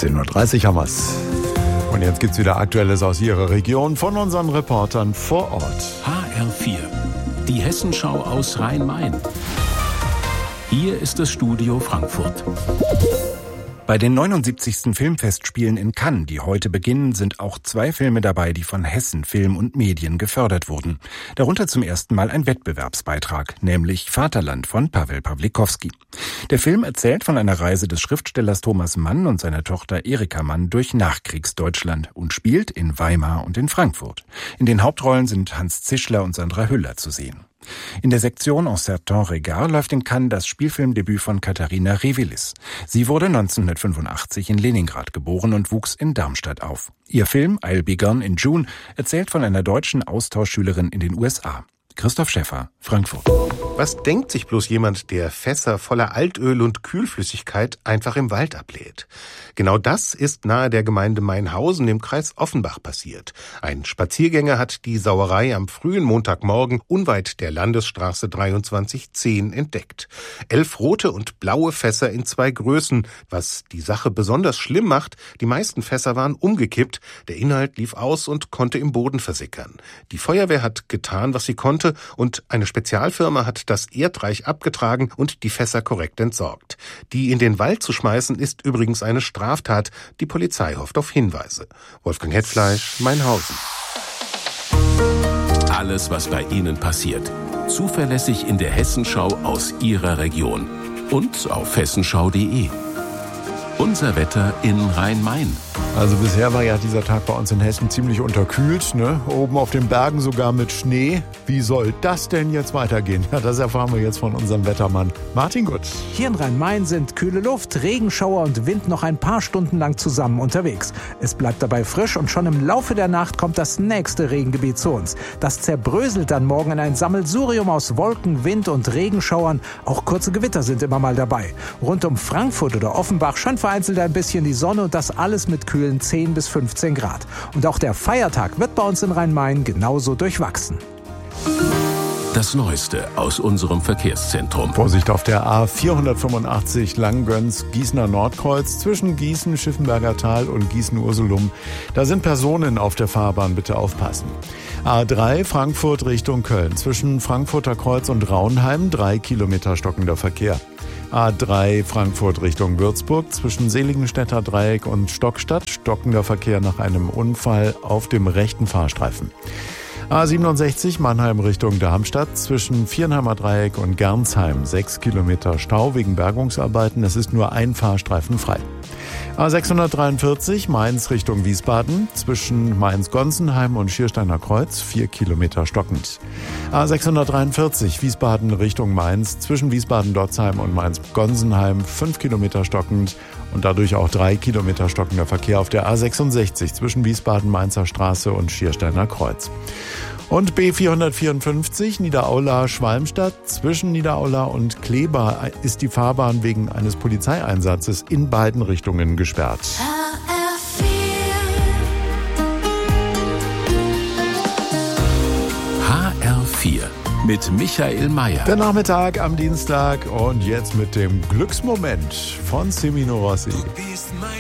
17.30 Uhr haben wir's. Und jetzt gibt's wieder Aktuelles aus Ihrer Region von unseren Reportern vor Ort. HR4, die Hessenschau aus Rhein-Main. Hier ist das Studio Frankfurt. Bei den 79. Filmfestspielen in Cannes, die heute beginnen, sind auch 2 Filme dabei, die von Hessen Film und Medien gefördert wurden. Darunter zum ersten Mal ein Wettbewerbsbeitrag, nämlich Vaterland von Paweł Pawlikowski. Der Film erzählt von einer Reise des Schriftstellers Thomas Mann und seiner Tochter Erika Mann durch Nachkriegsdeutschland und spielt in Weimar und in Frankfurt. In den Hauptrollen sind Hans Zischler und Sandra Hüller zu sehen. In der Sektion En Certain Regard läuft in Cannes das Spielfilmdebüt von Katharina Revelis. Sie wurde 1985 in Leningrad geboren und wuchs in Darmstadt auf. Ihr Film I'll Be Gone in June erzählt von einer deutschen Austauschschülerin in den USA. Christoph Schäffer, Frankfurt. Was denkt sich bloß jemand, der Fässer voller Altöl und Kühlflüssigkeit einfach im Wald ablädt? Genau das ist nahe der Gemeinde Mainhausen im Kreis Offenbach passiert. Ein Spaziergänger hat die Sauerei am frühen Montagmorgen unweit der Landesstraße 2310 entdeckt. 11 rote und blaue Fässer in 2 Größen. Was die Sache besonders schlimm macht, die meisten Fässer waren umgekippt, der Inhalt lief aus und konnte im Boden versickern. Die Feuerwehr hat getan, was sie konnte, und eine Spezialfirma hat das Erdreich abgetragen und die Fässer korrekt entsorgt. Die in den Wald zu schmeißen, ist übrigens eine Straftat. Die Polizei hofft auf Hinweise. Wolfgang Hetfleisch, Mainhausen. Alles, was bei Ihnen passiert. Zuverlässig in der Hessenschau aus Ihrer Region. Und auf hessenschau.de. Unser Wetter in Rhein-Main. Also bisher war ja dieser Tag bei uns in Hessen ziemlich unterkühlt, ne? Oben auf den Bergen sogar mit Schnee. Wie soll das denn jetzt weitergehen? Ja, das erfahren wir jetzt von unserem Wettermann Martin Gut. Hier in Rhein-Main sind kühle Luft, Regenschauer und Wind noch ein paar Stunden lang zusammen unterwegs. Es bleibt dabei frisch und schon im Laufe der Nacht kommt das nächste Regengebiet zu uns. Das zerbröselt dann morgen in ein Sammelsurium aus Wolken, Wind und Regenschauern. Auch kurze Gewitter sind immer mal dabei. Rund um Frankfurt oder Offenbach scheint vereinzelt ein bisschen die Sonne und das alles mit kühlen 10 bis 15 Grad. Und auch der Feiertag wird bei uns in Rhein-Main genauso durchwachsen. Das Neueste aus unserem Verkehrszentrum. Vorsicht auf der A485 Langgöns Gießener Nordkreuz zwischen Gießen, Schiffenberger Tal und Gießen-Ursulum. Da sind Personen auf der Fahrbahn, bitte aufpassen. A3 Frankfurt Richtung Köln zwischen Frankfurter Kreuz und Raunheim 3 Kilometer stockender Verkehr. A3 Frankfurt Richtung Würzburg zwischen Seligenstädter Dreieck und Stockstadt stockender Verkehr nach einem Unfall auf dem rechten Fahrstreifen. A67 Mannheim Richtung Darmstadt zwischen Viernheimer Dreieck und Gernsheim 6 Kilometer Stau wegen Bergungsarbeiten. Es ist nur ein Fahrstreifen frei. A643 Mainz Richtung Wiesbaden zwischen Mainz-Gonsenheim und Schiersteiner Kreuz 4 Kilometer stockend. A643 Wiesbaden Richtung Mainz zwischen Wiesbaden-Dotzheim und Mainz-Gonsenheim 5 Kilometer stockend und dadurch auch 3 Kilometer stockender Verkehr auf der A66 zwischen Wiesbaden-Mainzer Straße und Schiersteiner Kreuz. Und B454 Niederaula-Schwalmstadt zwischen Niederaula und Kleber ist die Fahrbahn wegen eines Polizeieinsatzes in beiden Richtungen gesperrt. HR4 mit Michael Mayer. Der Nachmittag am Dienstag und jetzt mit dem Glücksmoment von Semino Rossi.